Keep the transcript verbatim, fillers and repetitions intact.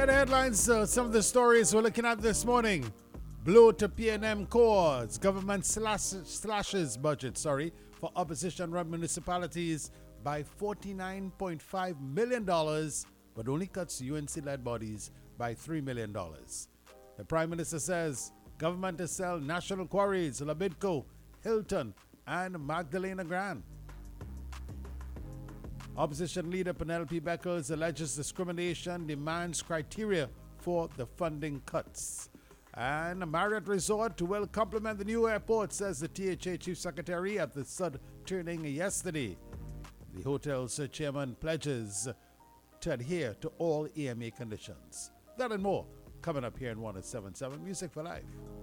the headlines, uh, some of the stories we're looking at this morning. Blow to P and M cores. Government slash, slashes budget, sorry, for opposition-run municipalities by forty-nine point five million dollars, but only cuts U N C-led bodies by three million dollars. The Prime Minister says government to sell national quarries, Labidco, Hilton, and Magdalena Grant. Opposition leader Penelope Beckles alleges discrimination, demands criteria for the funding cuts. And a Marriott Resort will complement the new airport, says the T H A Chief Secretary at the S U D turning yesterday. The hotel's chairman pledges to adhere to all E M A conditions. That and more coming up here in one oh seven point seven Music for Life.